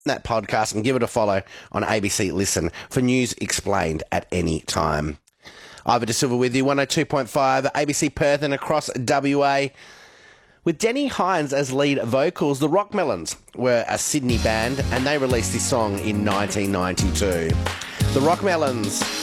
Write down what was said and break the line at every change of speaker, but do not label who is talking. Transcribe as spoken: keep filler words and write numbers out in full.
that podcast and give it a follow on A B C Listen for news explained at any time. Ivor De Silva with you, one oh two point five, A B C Perth and across W A. With Denny Hines as lead vocals, the Rockmelons were a Sydney band and they released this song in nineteen ninety-two. The Rockmelons